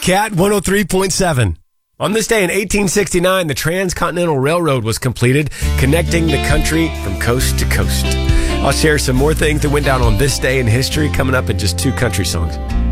Cat 103.7. On this day in 1869, the Transcontinental Railroad was completed, connecting the country from coast to coast. I'll share some more things that went down on this day in history coming up in just 2 country songs.